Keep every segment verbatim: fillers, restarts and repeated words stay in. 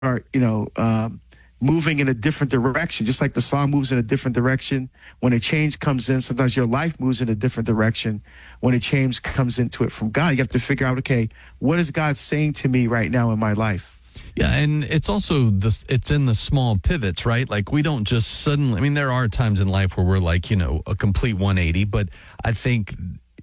you know, um, moving in a different direction, just like the song moves in a different direction. When a change comes in, sometimes your life moves in a different direction. When a change comes into it from God, you have to figure out, okay, what is God saying to me right now in my life? Yeah, and it's also the it's in the small pivots, right? Like we don't just suddenly, I mean, there are times in life where we're like, you know, a complete one eighty, but I think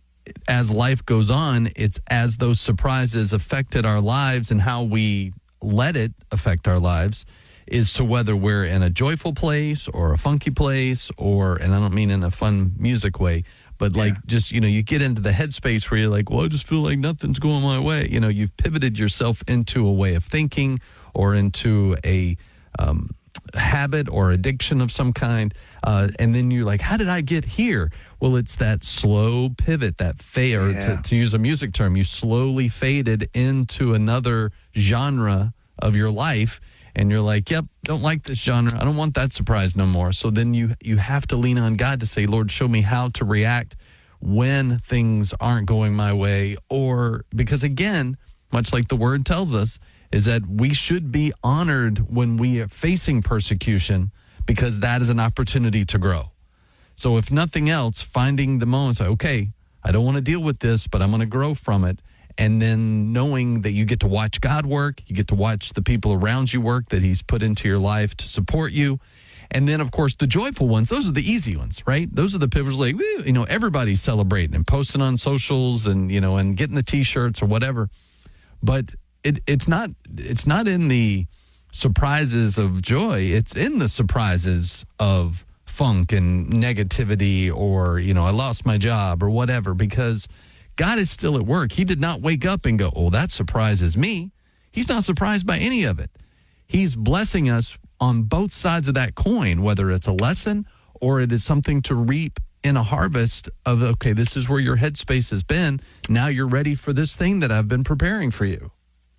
as life goes on, it's as those surprises affected our lives and how we let it affect our lives is to whether we're in a joyful place or a funky place or, and I don't mean in a fun music way, but like yeah. just, you know, you get into the headspace where you're like, well, I just feel like nothing's going my way. You know, you've pivoted yourself into a way of thinking or into a um, habit or addiction of some kind. Uh, and then you're like, how did I get here? Well, it's that slow pivot, that fade, or yeah. to, to use a music term, you slowly faded into another genre of your life. And you're like, yep, don't like this genre. I don't want that surprise no more. So then you you have to lean on God to say, Lord, show me how to react when things aren't going my way. Or because, again, much like the word tells us, is that we should be honored when we are facing persecution because that is an opportunity to grow. So if nothing else, finding the moments, like, okay, I don't want to deal with this, but I'm going to grow from it. And then knowing that you get to watch God work, you get to watch the people around you work that he's put into your life to support you. And then, of course, the joyful ones, those are the easy ones, right? Those are the pivots, like, woo, you know, everybody's celebrating and posting on socials and, you know, and getting the T-shirts or whatever. But it, it's not it's not in the surprises of joy. It's in the surprises of funk and negativity or, you know, I lost my job or whatever, because God is still at work. He did not wake up and go, oh, that surprises me. He's not surprised by any of it. He's blessing us on both sides of that coin, whether it's a lesson or it is something to reap in a harvest of, okay, this is where your headspace has been. Now you're ready for this thing that I've been preparing for you.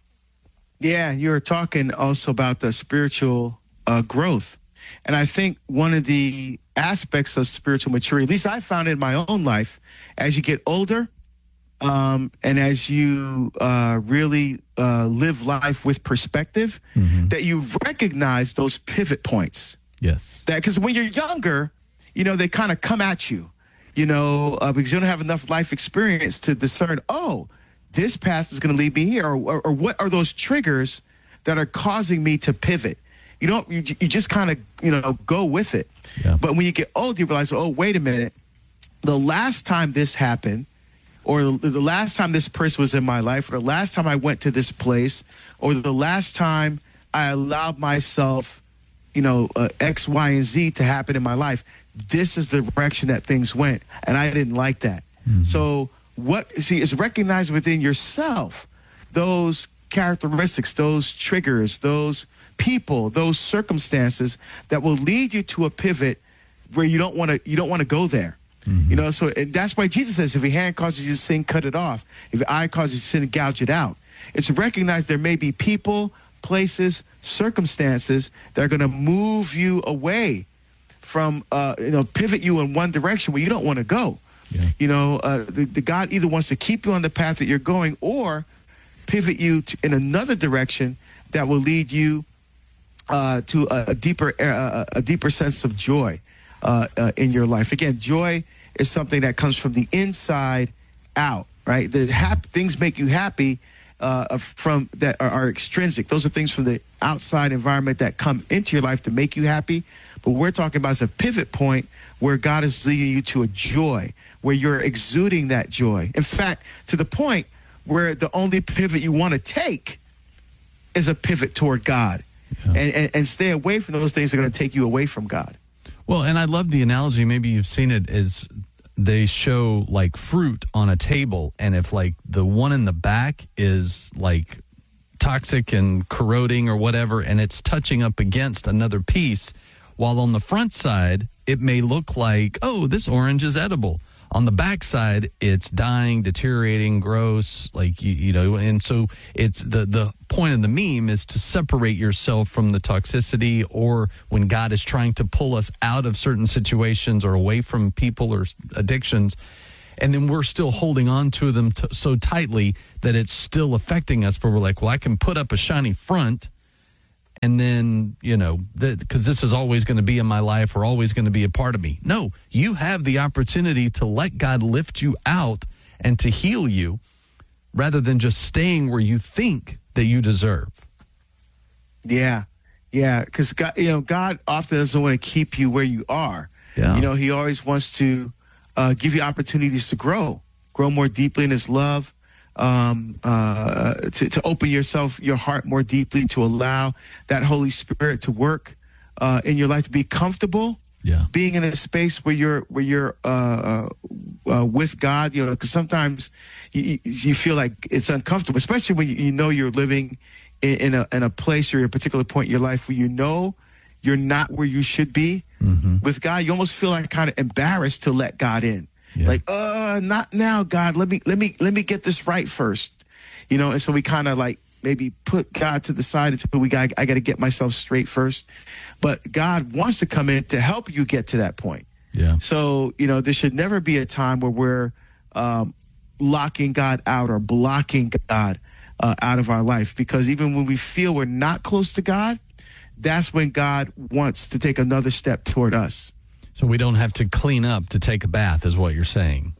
Yeah, you were talking also about the spiritual uh, growth. And I think one of the aspects of spiritual maturity, at least I found it in my own life, as you get older, Um, and as you uh, really uh, live life with perspective, mm-hmm. that you recognize those pivot points. Yes. That because when you're younger, you know, they kind of come at you, you know, uh, because you don't have enough life experience to discern, oh, this path is going to lead me here. Or, or, or what are those triggers that are causing me to pivot? You don't, you, you just kind of, you know, go with it. Yeah. But when you get older, you realize, oh, wait a minute. The last time this happened, or the last time this person was in my life, or the last time I went to this place, or the last time I allowed myself, you know, uh, X, Y, and Z to happen in my life, this is the direction that things went, and I didn't like that. Mm-hmm. So what, see, is recognizing within yourself those characteristics, those triggers, those people, those circumstances that will lead you to a pivot where you don't want to, you don't want to go there. Mm-hmm. You know, so and that's why Jesus says, if your hand causes you to sin, cut it off. If your eye causes you to sin, gouge it out. It's to recognize there may be people, places, circumstances that are going to move you away from, uh, you know, pivot you in one direction where you don't want to go. Yeah. You know, uh, the, the God either wants to keep you on the path that you're going or pivot you to, in another direction that will lead you uh, to a, a deeper, uh, a deeper sense of joy. Uh, uh, in your life. Again, joy is something that comes from the inside out, right? The hap- things make you happy uh, from that are, are extrinsic. Those are things from the outside environment that come into your life to make you happy. But what we're talking about is a pivot point where God is leading you to a joy, where you're exuding that joy. In fact, to the point where the only pivot you want to take is a pivot toward God. Yeah. And, and, and stay away from those things that are going to take you away from God. Well, and I love the analogy, maybe you've seen it, is they show like fruit on a table, and if like the one in the back is like toxic and corroding or whatever, and it's touching up against another piece, while on the front side, it may look like, oh, this orange is edible. On the back side, it's dying, deteriorating, gross, like, you, you know, and so it's the, the point of the meme is to separate yourself from the toxicity, or when God is trying to pull us out of certain situations or away from people or addictions, and then we're still holding on to them t- so tightly that it's still affecting us, but we're like, well, I can put up a shiny front and then, you know, because this is always going to be in my life or always going to be a part of me. No, you have the opportunity to let God lift you out and to heal you rather than just staying where you think that you deserve. Yeah, yeah, because God, you know, God often doesn't want to keep you where you are. Yeah. You know, he always wants to uh, give you opportunities to grow, grow more deeply in his love, um, uh, to, to open yourself, your heart more deeply, to allow that Holy Spirit to work uh, in your life, to be comfortable. Yeah. Being in a space where you're where you're uh, uh, uh, with God, you know, because sometimes you, you feel like it's uncomfortable, especially when you, you know you're living in, in a in a place or a particular point in your life where you know you're not where you should be. Mm-hmm. With God, you almost feel like kind of embarrassed to let God in. Yeah. Like, uh, not now, God. Let me let me let me get this right first, you know. And so we kind of like maybe put God to the side until we got I got to get myself straight first. But God wants to come in to help you get to that point. Yeah. So, you know, there should never be a time where we're um, locking God out or blocking God uh, out of our life. Because even when we feel we're not close to God, that's when God wants to take another step toward us. So we don't have to clean up to take a bath is what you're saying.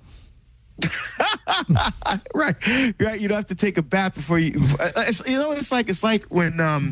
Right. Right. You don't have to take a bath before you, it's, you know, it's like, it's like when, um,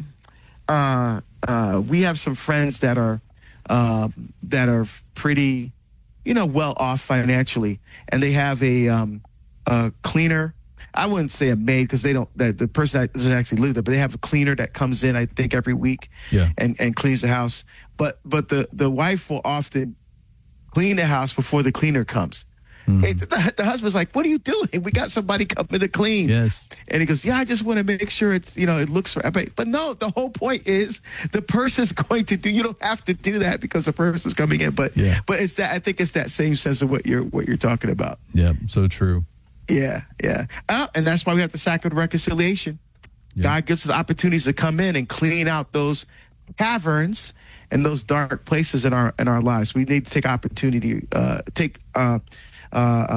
uh, uh, we have some friends that are, uh, that are pretty, you know, well off financially, and they have a, um, a cleaner. I wouldn't say a maid because they don't, that the person that doesn't actually live there, but they have a cleaner that comes in, I think, every week yeah. and, and cleans the house. But, but the, the wife will often clean the house before the cleaner comes. Mm. It, the, the husband's like, what are you doing? We got somebody coming to clean. Yes. And he goes, yeah, I just want to make sure it's, you know, it looks right. But, but no, the whole point is the person's going to do, you don't have to do that because the person's coming in. But, yeah. but it's that, I think it's that same sense of what you're, what you're talking about. Yeah. So true. Yeah. Yeah. Uh, and that's why we have the sacrament of reconciliation. Yeah. God gives us the opportunities to come in and clean out those caverns and those dark places in our, in our lives. We need to take opportunity, uh, take, uh, Uh,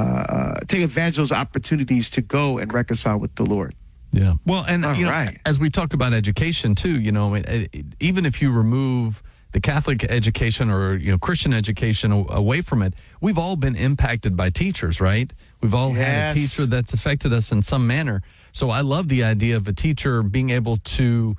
uh, take advantage of those opportunities to go and reconcile with the Lord. Yeah. Well, and All you know, right. as we talk about education too, you know, it, it, even if you remove the Catholic education or you know Christian education away from it, we've all been impacted by teachers, right? We've all Yes. had a teacher that's affected us in some manner. So I love the idea of a teacher being able to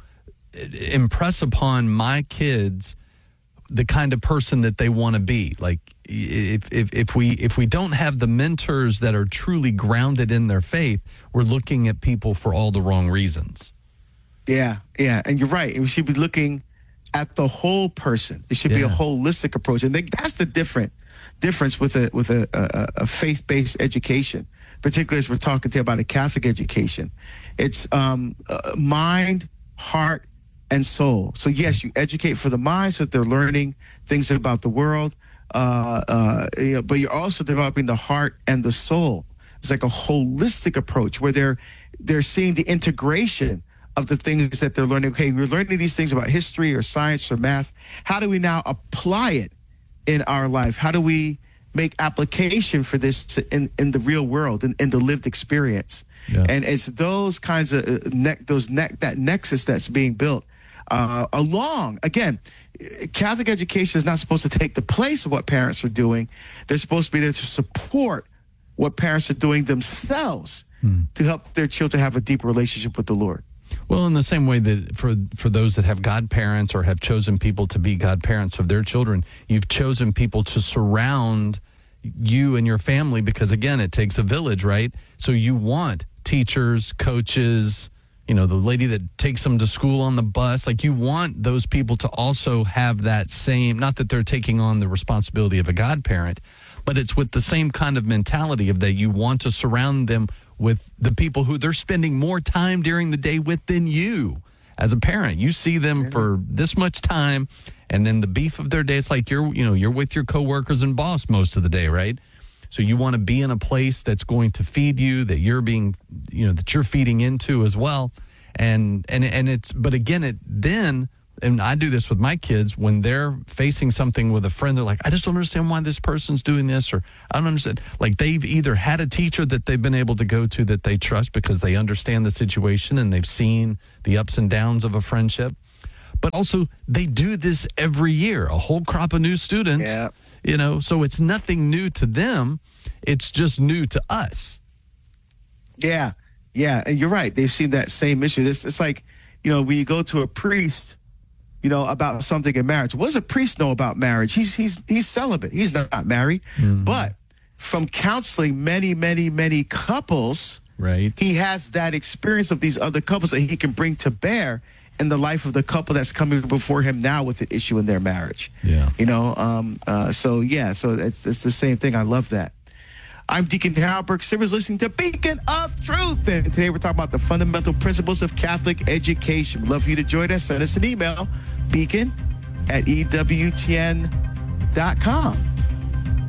impress upon my kids the kind of person that they want to be. Like if, if if we if we don't have the mentors that are truly grounded in their faith, we're looking at people for all the wrong reasons. Yeah, yeah, and you're right. We should be looking at the whole person. It should Yeah. be a holistic approach, and that's the different difference with a with a, a, a faith based education, particularly as we're talking today about a Catholic education. It's um, uh, mind, heart, and soul. So yes, you educate for the mind so that they're learning things about the world, uh, uh, you know, but you're also developing the heart and the soul. It's like a holistic approach where they're they're seeing the integration of the things that they're learning. Okay, we're learning these things about history or science or math. How do we now apply it in our life? How do we make application for this to, in, in the real world, in, in the lived experience? Yeah. And it's those kinds of uh, ne- those ne- that nexus that's being built. Uh, along, again, Catholic education is not supposed to take the place of what parents are doing. They're supposed to be there to support what parents are doing themselves hmm. to help their children have a deeper relationship with the Lord. Well, in the same way that for for those that have godparents or have chosen people to be godparents of their children, you've chosen people to surround you and your family because, again, it takes a village, right? So you want teachers, coaches, you know, the lady that takes them to school on the bus. Like you want those people to also have that same, not that they're taking on the responsibility of a godparent, but it's with the same kind of mentality of that you want to surround them with the people who they're spending more time during the day with than you as a parent. You see them for this much time, and then the beef of their day, it's like you're, you know, you're with your coworkers and boss most of the day, right? So you want to be in a place that's going to feed you, that you're being, you know, that you're feeding into as well. And, and, and it's, but again, it then, and I do this with my kids, when they're facing something with a friend, they're like, I just don't understand why this person's doing this, or I don't understand. Like they've either had a teacher that they've been able to go to that they trust because they understand the situation and they've seen the ups and downs of a friendship. But also, they do this every year, a whole crop of new students. Yeah. You know, so it's nothing new to them. It's just new to us. Yeah, yeah, and you're right. They've seen that same issue. It's, it's like, you know, when you go to a priest, you know, about something in marriage. What does a priest know about marriage? He's he's he's celibate. He's not married. Mm-hmm. But from counseling many, many, many couples, right, he has that experience of these other couples that he can bring to bear in the life of the couple that's coming before him now with an issue in their marriage. Yeah, you know. Um. Uh. So yeah. So it's it's the same thing. I love that. I'm Deacon Harold Burke Simmons, listening to Beacon of Truth. And today we're talking about the fundamental principles of Catholic education. We'd love for you to join us. Send us an email, beacon at E W T N dot com.